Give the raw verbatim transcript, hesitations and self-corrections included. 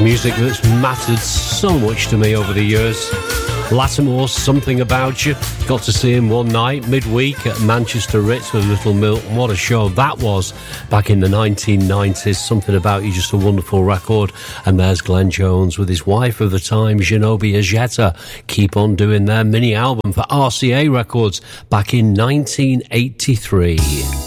Music that's mattered so much to me over the years. Lattimore, Something About You. Got to see him one night, midweek, at Manchester Ritz with Little Milton. What a show that was back in the nineteen nineties. Something About You, just a wonderful record. And there's Glenn Jones with his wife of the time, Zenobia Zeta. Keep on Doing their mini album for R C A Records back in nineteen eighty-three.